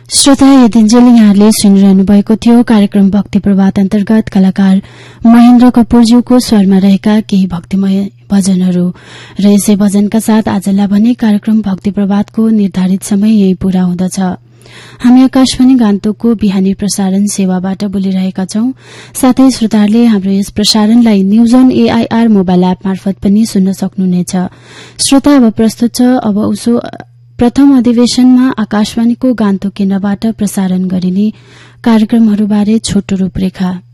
श्रोता यतिन्जेल यहाँले सुनिरहनु भएको थियो कार्यक्रम भक्ति प्रभात अन्तर्गत कलाकार महेन्द्र कपूरज्यूको स्वरमा रहेका केही भक्तिमय भजनहरू र यसै भजनका साथ आजलाई भने कार्यक्रम भक्ति प्रभातको निर्धारित समय यही पूरा हुँदछ। हामी आकाशवाणी गान्तोकको बिहानी प्रसारण सेवाबाट बोलिरहेका छौं। साथै श्रोताहरूले हाम्रो यस प्रसारणलाई news on AIR mobile app मार्फत पनि सुन्न सक्नुहुनेछ। श्रोता अब प्रस्तुत छ अब उसो प्रथम अधिवेशनमा आकाशवाणीको गान्तोक केन्द्रबाट प्रसारण गरिने कार्यक्रमहरूबारे छोटो रूपरेखा।